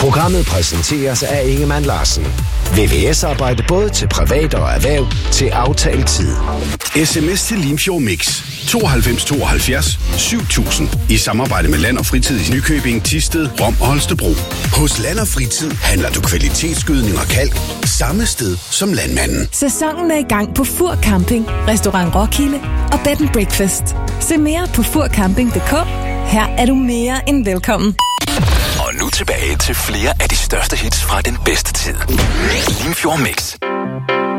Programmet præsenteres af Ingemann Larsen. VVS-arbejde både til privat og erhverv til aftalt tid. SMS til Limfjord Mix 92 72 7000 i samarbejde med Land og Fritid i Nykøbing, Thisted, Rom og Holstebro. Hos Land og Fritid handler du kvalitetsgødning og kalk samme sted som landmanden. Sæsonen er i gang på Fur Camping, Restaurant Roskilde og Bed and Breakfast. Se mere på furcamping.dk. Her er du mere end velkommen. Og nu tilbage til flere af de største hits fra den bedste tid. Limfjord Mix.